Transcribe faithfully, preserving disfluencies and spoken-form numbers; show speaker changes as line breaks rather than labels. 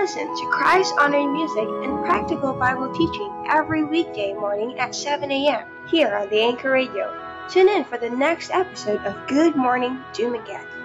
listen to Christ-honoring music and practical Bible teaching every weekday morning at seven a.m. here on the Anchor Radio. Tune in for the next episode of Good Morning Dumaguete.